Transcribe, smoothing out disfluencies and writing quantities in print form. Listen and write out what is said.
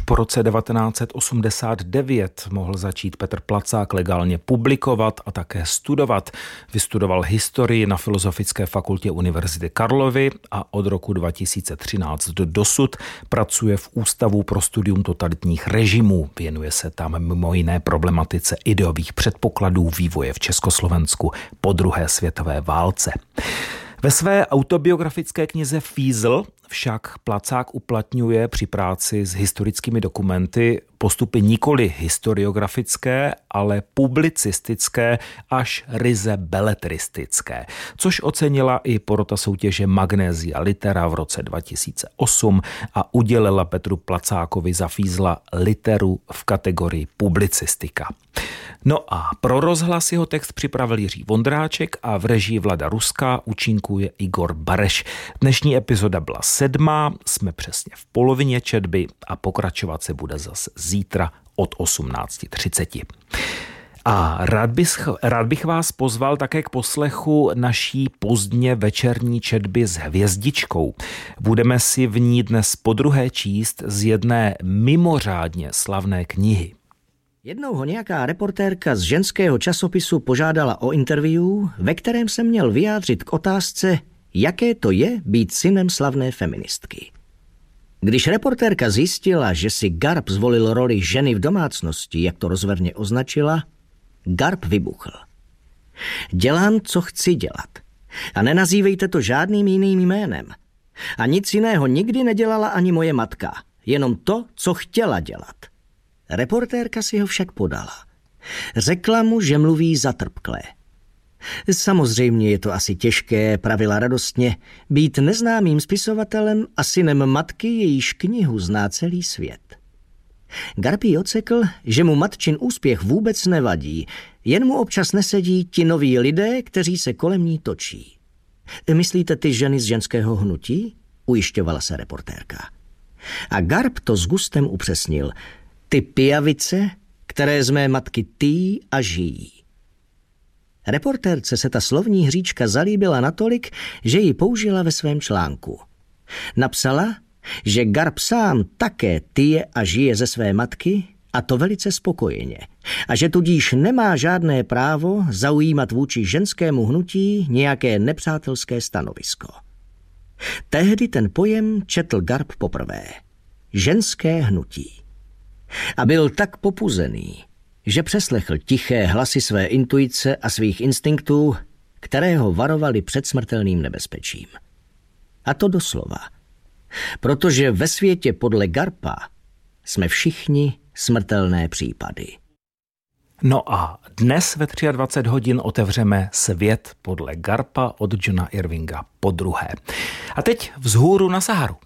po roce 1989 mohl začít Petr Placák legálně publikovat a také studovat. Vystudoval historii na Filozofické fakultě Univerzity Karlovy a od roku 2013 do dosud pracuje v Ústavu pro studium totalitních režimů. Věnuje se tam mimo jiné problematice ideových předpokladů vývoje v Československu po druhé světové válce. Ve své autobiografické knize Fízl však Placák uplatňuje při práci s historickými dokumenty postupy nikoli historiografické, ale publicistické až ryze beletristické, což ocenila i porota soutěže Magnesia Litera v roce 2008 a udělila Petru Placákovi za Fízla literu v kategorii publicistika. No a pro rozhlas jeho text připravil Jiří Vondráček a v režii Vlada Ruská účinkuje Igor Bareš. Dnešní epizoda byla 7. Jsme přesně v polovině četby a pokračovat se bude zase zítra od 18:30. A rád bych vás pozval také k poslechu naší pozdně večerní četby s hvězdičkou. Budeme si v ní dnes podruhé číst z jedné mimořádně slavné knihy. Jednou ho nějaká reportérka z ženského časopisu požádala o interview, ve kterém se měl vyjádřit k otázce, jaké to je být synem slavné feministky. Když reportérka zjistila, že si Garb zvolil roli ženy v domácnosti, jak to rozverně označila, Garb vybuchl. Dělám, co chci dělat. A nenazývejte to žádným jiným jménem. A nic jiného nikdy nedělala ani moje matka. Jenom to, co chtěla dělat. Reportérka si ho však podala. Řekla mu, že mluví zatrpklé. Samozřejmě je to asi těžké, pravila radostně, být neznámým spisovatelem a synem matky, jejíž knihu zná celý svět. Garb jí ocekl, že mu matčin úspěch vůbec nevadí, jen mu občas nesedí ti noví lidé, kteří se kolem ní točí. Myslíte ty ženy z ženského hnutí? Ujišťovala se reportérka. A Garb to s gustem upřesnil. Ty pijavice, které z mé matky týjí a žijí. Reportérce se ta slovní hříčka zalíbila natolik, že ji použila ve svém článku. Napsala, že Garb sám také tyje a žije ze své matky, a to velice spokojeně, a že tudíž nemá žádné právo zaujímat vůči ženskému hnutí nějaké nepřátelské stanovisko. Tehdy ten pojem četl Garb poprvé. Ženské hnutí. A byl tak popuzený, že přeslechl tiché hlasy své intuice a svých instinktů, které ho varovali před smrtelným nebezpečím. A to doslova. Protože ve světě podle Garpa jsme všichni smrtelné případy. No a dnes ve 23 hodin otevřeme Svět podle Garpa od Johna Irvinga podruhé. A teď vzhůru na Saharu.